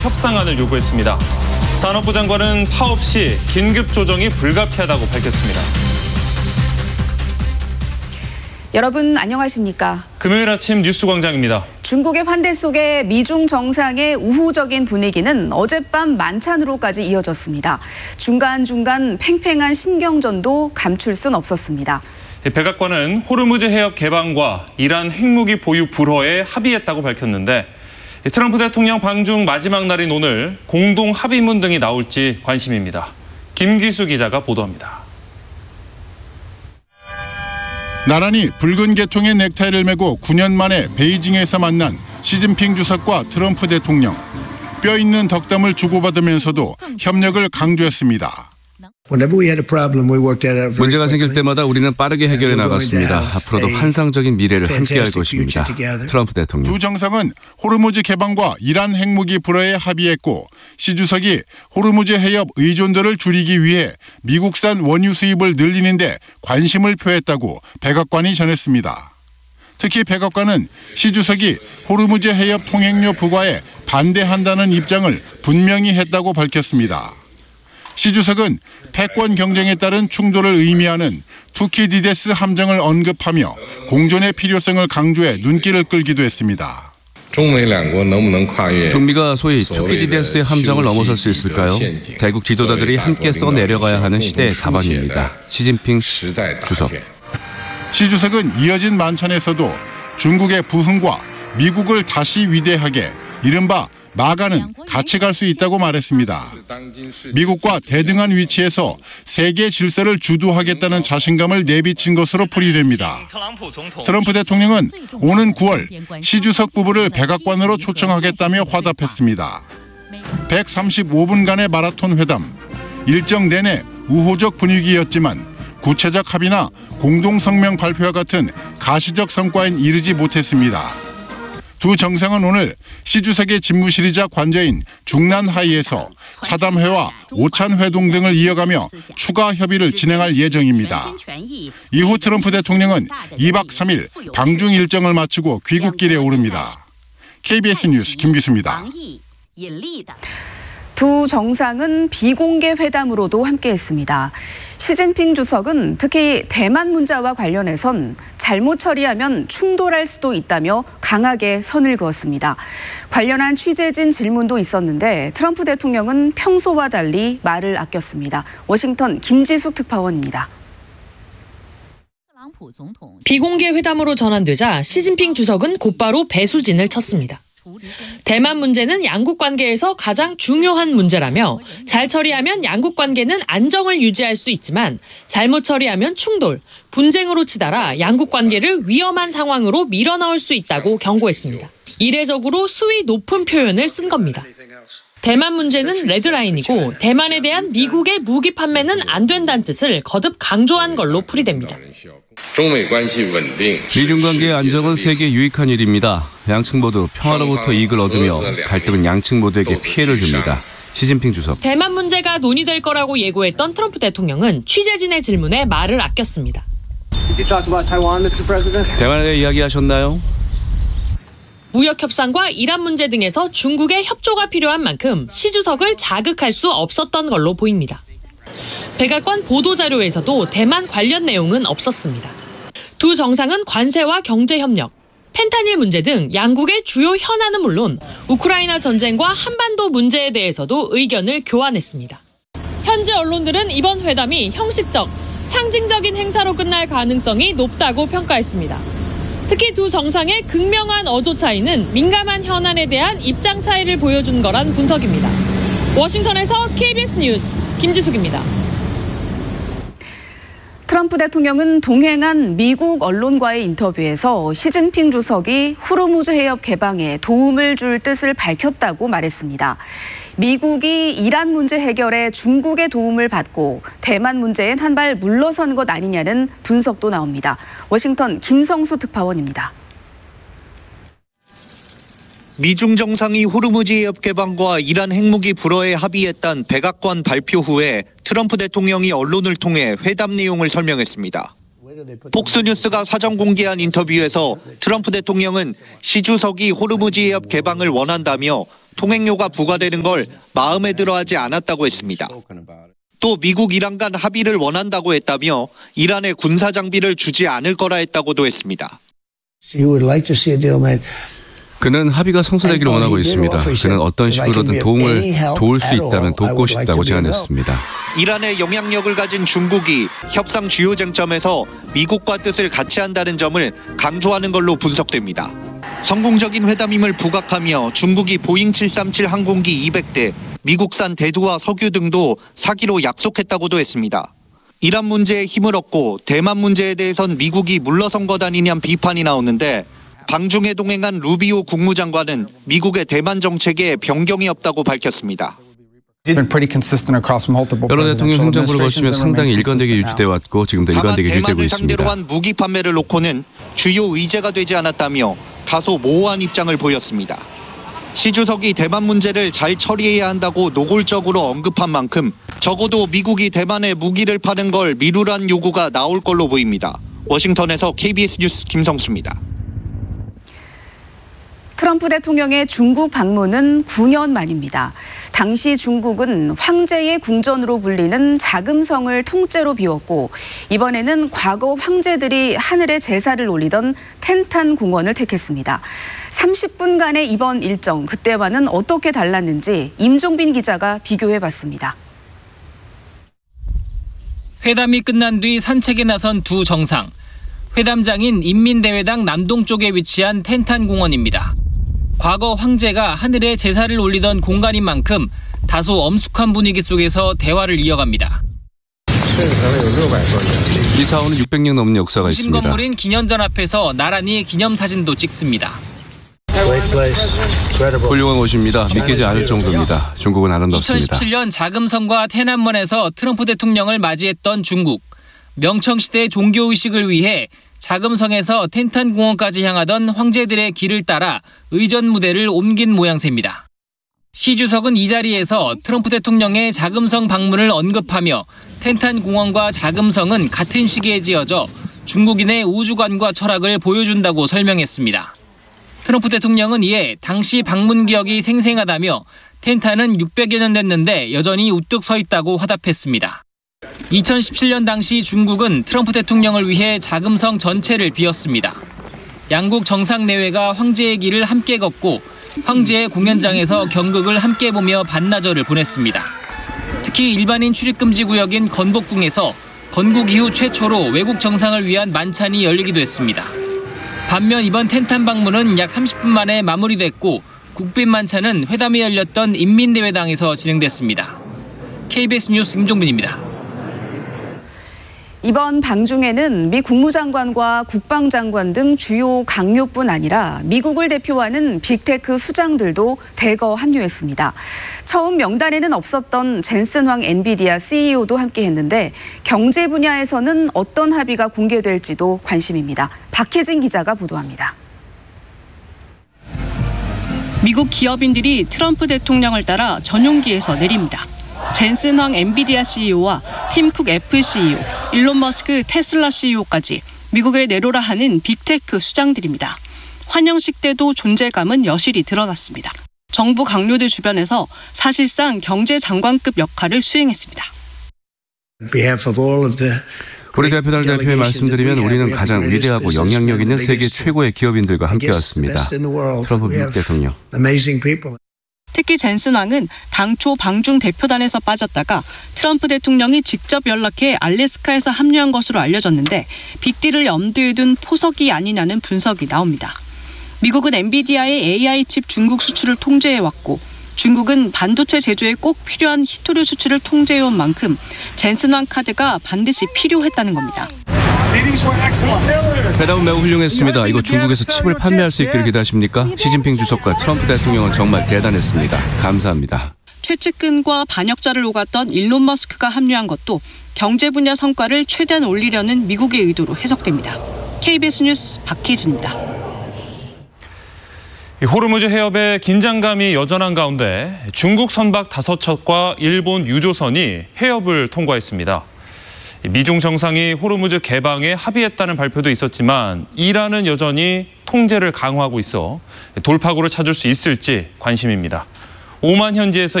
협상안을 요구했습니다. 산업부 장관은 파업 시 긴급 조정이 불가피하다고 밝혔습니다. 여러분 안녕하십니까? 금요일 아침 뉴스광장입니다. 중국의 환대 속에 미중 정상의 우호적인 분위기는 어젯밤 만찬으로까지 이어졌습니다. 중간중간 팽팽한 신경전도 감출 순 없었습니다. 백악관은 호르무즈 해협 개방과 이란 핵무기 보유 불허에 합의했다고 밝혔는데 트럼프 대통령 방중 마지막 날인 오늘 공동 합의문 등이 나올지 관심입니다. 김기수 기자가 보도합니다. 나란히 붉은 계통의 넥타이를 메고 9년 만에 베이징에서 만난 시진핑 주석과 트럼프 대통령. 뼈 있는 덕담을 주고받으면서도 협력을 강조했습니다. 문제가 생길 때마다 우리는 빠르게 해결해 나갔습니다. 앞으로도 환상적인 미래를 함께할 것입니다. 트럼프 대통령. 두 정상은 호르무즈 개방과 이란 핵무기 불허에 합의했고 시 주석이 호르무즈 해협 의존도를 줄이기 위해 미국산 원유 수입을 늘리는 데 관심을 표했다고 백악관이 전했습니다. 특히 백악관은 시 주석이 호르무즈 해협 통행료 부과에 반대한다는 입장을 분명히 했다고 밝혔습니다. 시 주석은 패권 경쟁에 따른 충돌을 의미하는 투키디데스 함정을 언급하며 공존의 필요성을 강조해 눈길을 끌기도 했습니다. 중미가 소위 투키디데스의 함정을 넘어설 수 있을까요? 대국 지도자들이 함께 써내려가야 하는 시대의 답안입니다. 시진핑 주석. 시 주석은 이어진 만찬에서도 중국의 부흥과 미국을 다시 위대하게 이른바 마가는 같이 갈 수 있다고 말했습니다. 미국과 대등한 위치에서 세계 질서를 주도하겠다는 자신감을 내비친 것으로 풀이됩니다. 트럼프 대통령은 오는 9월 시 주석 부부를 백악관으로 초청하겠다며 화답했습니다. 135분간의 마라톤 회담. 일정 내내 우호적 분위기였지만 구체적 합의나 공동성명 발표와 같은 가시적 성과엔 이르지 못했습니다. 두 정상은 오늘 시 주석의 집무실이자 관저인 중난하이에서 차담회와 오찬회동 등을 이어가며 추가 협의를 진행할 예정입니다. 이후 트럼프 대통령은 2박 3일 방중 일정을 마치고 귀국길에 오릅니다. KBS 뉴스 김기수입니다. 두 정상은 비공개 회담으로도 함께했습니다. 시진핑 주석은 특히 대만 문제와 관련해선 잘못 처리하면 충돌할 수도 있다며 강하게 선을 그었습니다. 관련한 취재진 질문도 있었는데 트럼프 대통령은 평소와 달리 말을 아꼈습니다. 워싱턴 김지숙 특파원입니다. 비공개 회담으로 전환되자 시진핑 주석은 곧바로 배수진을 쳤습니다. 대만 문제는 양국 관계에서 가장 중요한 문제라며 잘 처리하면 양국 관계는 안정을 유지할 수 있지만 잘못 처리하면 충돌, 분쟁으로 치달아 양국 관계를 위험한 상황으로 밀어넣을 수 있다고 경고했습니다. 이례적으로 수위 높은 표현을 쓴 겁니다. 대만 문제는 레드라인이고 대만에 대한 미국의 무기 판매는 안 된다는 뜻을 거듭 강조한 걸로 풀이됩니다. 미중 관계의 안정은 세계에 유익한 일입니다. 양측 모두 평화로부터 이익을 얻으며 갈등은 양측 모두에게 피해를 줍니다. 시진핑 주석. 대만 문제가 논의될 거라고 예고했던 트럼프 대통령은 취재진의 질문에 말을 아꼈습니다. 대만에 대해 이야기하셨나요? 무역 협상과 이란 문제 등에서 중국의 협조가 필요한 만큼 시 주석을 자극할 수 없었던 걸로 보입니다. 백악관 보도자료에서도 대만 관련 내용은 없었습니다. 두 정상은 관세와 경제협력, 펜타닐 문제 등 양국의 주요 현안은 물론 우크라이나 전쟁과 한반도 문제에 대해서도 의견을 교환했습니다. 현지 언론들은 이번 회담이 형식적, 상징적인 행사로 끝날 가능성이 높다고 평가했습니다. 특히 두 정상의 극명한 어조 차이는 민감한 현안에 대한 입장 차이를 보여준 거란 분석입니다. 워싱턴에서 KBS 뉴스 김지숙입니다. 트럼프 대통령은 동행한 미국 언론과의 인터뷰에서 시진핑 주석이 호르무즈 해협 개방에 도움을 줄 뜻을 밝혔다고 말했습니다. 미국이 이란 문제 해결에 중국의 도움을 받고 대만 문제엔 한 발 물러선 것 아니냐는 분석도 나옵니다. 워싱턴 김성수 특파원입니다. 미중 정상이 호르무즈 해협 개방과 이란 핵무기 불허에 합의했다는 백악관 발표 후에 트럼프 대통령이 언론을 통해 회담 내용을 설명했습니다. 폭스뉴스가 사전 공개한 인터뷰에서 트럼프 대통령은 시 주석이 호르무즈 해협 개방을 원한다며 통행료가 부과되는 걸 마음에 들어하지 않았다고 했습니다. 또 미국 이란 간 합의를 원한다고 했다며 이란에 군사 장비를 주지 않을 거라 했다고도 했습니다. 그는 합의가 성사되기를 원하고 있습니다. 그는 어떤 식으로든 도울 수 있다면 돕고 싶다고 제안했습니다. 이란의 영향력을 가진 중국이 협상 주요 쟁점에서 미국과 뜻을 같이 한다는 점을 강조하는 걸로 분석됩니다. 성공적인 회담임을 부각하며 중국이 보잉 737 항공기 200대, 미국산 대두와 석유 등도 사기로 약속했다고도 했습니다. 이란 문제에 힘을 얻고 대만 문제에 대해선 미국이 물러선 것 아니냐는 비판이 나오는데 방중에 동행한 루비오 국무장관은 미국의 대만 정책에 변경이 없다고 밝혔습니다. 여러 대통령 행정부를 거치며 상당히 일관되게 유지돼 왔고 지금도 일관되게 유지되고 대만을 있습니다. 상대로 한 무기 판매를 놓고는 주요 의제가 되지 않았다며 다소 모호한 입장을 보였습니다. 시 주석이 대만 문제를 잘 처리해야 한다고 노골적으로 언급한 만큼 적어도 미국이 대만에 무기를 파는 걸 미루란 요구가 나올 걸로 보입니다. 워싱턴에서 KBS 뉴스 김성수입니다. 트럼프 대통령의 중국 방문은 9년 만입니다. 당시 중국은 황제의 궁전으로 불리는 자금성을 통째로 비웠고 이번에는 과거 황제들이 하늘에 제사를 올리던 텐탄 공원을 택했습니다. 30분간의 이번 일정, 그때와는 어떻게 달랐는지 임종빈 기자가 비교해봤습니다. 회담이 끝난 뒤 산책에 나선 두 정상. 회담장인 인민대회당 남동쪽에 위치한 텐탄 공원입니다. 과거 황제가 하늘에 제사를 올리던 공간인 만큼 다소 엄숙한 분위기 속에서 대화를 이어갑니다. 이 사원은 600년 넘는 역사가 중심 있습니다. 건물인 기년전 앞에서 나란히 기념사진도 찍습니다. 훌륭한 곳입니다. 믿기지 않을 정도입니다. 중국은 아름답습니다. 2017년 자금성과天安門에서 트럼프 대통령을 맞이했던 중국. 명청시대 종교의식을 위해 자금성에서 텐탄 공원까지 향하던 황제들의 길을 따라 의전 무대를 옮긴 모양새입니다. 시 주석은 이 자리에서 트럼프 대통령의 자금성 방문을 언급하며 텐탄 공원과 자금성은 같은 시기에 지어져 중국인의 우주관과 철학을 보여준다고 설명했습니다. 트럼프 대통령은 이에 당시 방문 기억이 생생하다며 텐탄은 600여 년 됐는데 여전히 우뚝 서 있다고 화답했습니다. 2017년 당시 중국은 트럼프 대통령을 위해 자금성 전체를 비웠습니다. 양국 정상 내외가 황제의 길을 함께 걷고 황제의 공연장에서 경극을 함께 보며 반나절을 보냈습니다. 특히 일반인 출입금지 구역인 건복궁에서 건국 이후 최초로 외국 정상을 위한 만찬이 열리기도 했습니다. 반면 이번 텐탄 방문은 약 30분 만에 마무리됐고 국빈 만찬은 회담이 열렸던 인민대회당에서 진행됐습니다. KBS 뉴스 임종빈입니다. 이번 방중에는 미 국무장관과 국방장관 등 주요 강요뿐 아니라 미국을 대표하는 빅테크 수장들도 대거 합류했습니다. 처음 명단에는 없었던 젠슨 황 엔비디아 CEO도 함께했는데 경제 분야에서는 어떤 합의가 공개될지도 관심입니다. 박혜진 기자가 보도합니다. 미국 기업인들이 트럼프 대통령을 따라 전용기에서 내립니다. 젠슨 황 엔비디아 CEO와 팀 쿡 애플 CEO, 일론 머스크 테슬라 CEO까지 미국에 내로라 하는 빅테크 수장들입니다. 환영식 때도 존재감은 여실히 드러났습니다. 정부 강요들 주변에서 사실상 경제장관급 역할을 수행했습니다. 우리 대표단을 대표해 말씀드리면 우리는 가장 위대하고 영향력 있는 세계 최고의 기업인들과 함께왔습니다. 트럼프 미국 대통령. 특히 젠슨 황은 당초 방중 대표단에서 빠졌다가 트럼프 대통령이 직접 연락해 알래스카에서 합류한 것으로 알려졌는데 빅딜을 염두에 둔 포석이 아니냐는 분석이 나옵니다. 미국은 엔비디아의 AI 칩 중국 수출을 통제해왔고 중국은 반도체 제조에 꼭 필요한 히토류 수출을 통제해온 만큼 젠슨 황 카드가 반드시 필요했다는 겁니다. 회담은 매우 훌륭했습니다. 이거 중국에서 칩을 판매할 수 있기를 기대하십니까? 시진핑 주석과 트럼프 대통령은 정말 대단했습니다. 감사합니다. 최측근과 반역자를 오갔던 일론 머스크가 합류한 것도 경제 분야 성과를 최대한 올리려는 미국의 의도로 해석됩니다. KBS 뉴스 박혜진입니다. 호르무즈 해협의 긴장감이 여전한 가운데 중국 선박 5척과 일본 유조선이 해협을 통과했습니다. 미중 정상이 호르무즈 개방에 합의했다는 발표도 있었지만 이란은 여전히 통제를 강화하고 있어 돌파구를 찾을 수 있을지 관심입니다. 오만 현지에서